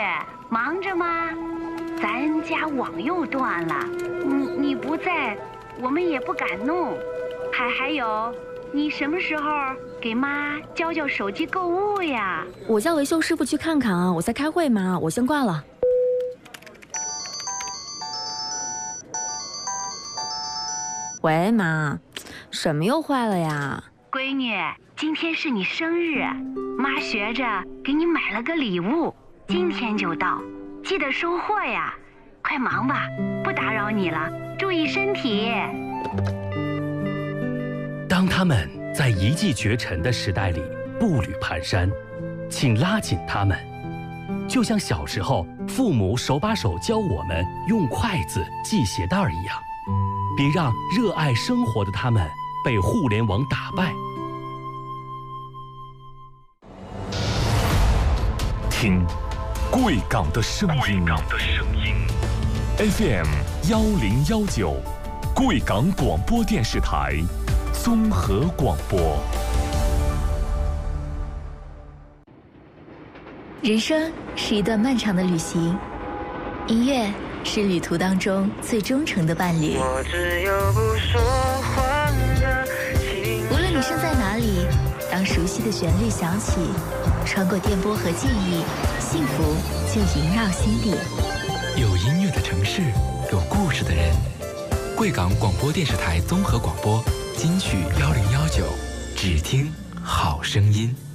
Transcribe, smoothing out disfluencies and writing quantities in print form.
忙着吗？咱家网又断了，你不在，我们也不敢弄。还有，你什么时候给妈教手机购物呀？ 我叫维修师傅去看看啊，我在开会嘛，我先挂了。喂，妈，什么又坏了呀？ 闺女，今天是你生日，妈学着给你买了个礼物，今天就到，记得收货呀。快忙吧，不打扰你了，注意身体。 当他们在一骑绝尘的时代里步履蹒跚，请拉紧他们，就像小时候父母手把手教我们用筷子系鞋带一样。别让热爱生活的他们被互联网打败。 听贵港的声音，FM 1019，贵港广播电视台综合广播。 人生是一段漫长的旅行，音乐是旅途当中最忠诚的伴侣。 我只有不说谎的情。 无论你身在哪里，当熟悉的旋律响起，穿过电波和记忆，幸福就萦绕心底。 有音乐的城市，有故事的人。贵港广播电视台综合广播金曲1019，只听好声音。